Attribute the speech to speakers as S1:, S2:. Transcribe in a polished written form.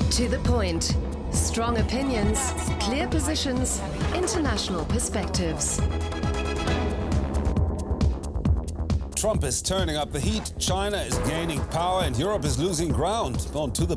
S1: To the point. Strong opinions, clear positions, international perspectives.
S2: Trump is turning up the heat, China is gaining power, and Europe is losing ground. On To the